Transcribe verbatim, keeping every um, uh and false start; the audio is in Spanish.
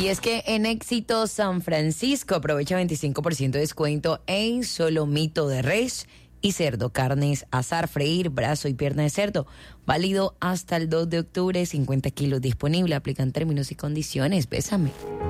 Y es que en Éxito San Francisco aprovecha veinticinco por ciento de descuento en solomito de res y cerdo, carnes, asar, freír, brazo y pierna de cerdo. Válido hasta el dos de octubre, cincuenta kilos disponible. Aplican términos y condiciones. Bésame.